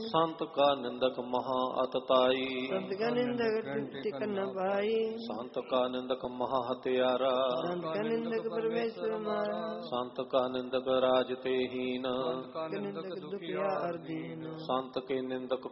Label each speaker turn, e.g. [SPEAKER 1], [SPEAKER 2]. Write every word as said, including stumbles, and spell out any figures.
[SPEAKER 1] संत का निंदक महा अतताई,
[SPEAKER 2] संत का निंदक टिक न पाई।
[SPEAKER 1] संत का निंदक महा हत्यारा,
[SPEAKER 2] संत का निंदक परमेश्वर मारा।
[SPEAKER 1] संत का निंदक राज ते हीन,
[SPEAKER 2] संत का निंदक दुखिया और दीन।
[SPEAKER 1] संत के निंदक